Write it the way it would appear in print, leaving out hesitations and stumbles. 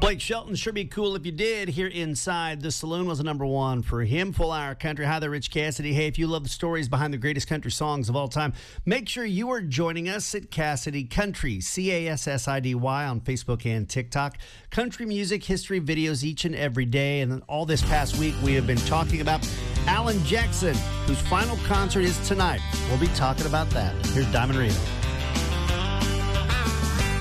Blake Shelton, sure be cool if you did. Here inside the saloon was a number one for him. Full Hour Country. Hi there, Rich Cassidy. Hey, if you love the stories behind the greatest country songs of all time, make sure you are joining us at Cassidy Country, Cassidy on Facebook and TikTok. Country music history videos each and every day. And then all this past week, we have been talking about Alan Jackson, whose final concert is tonight. We'll be talking about that. Here's Diamond Radio.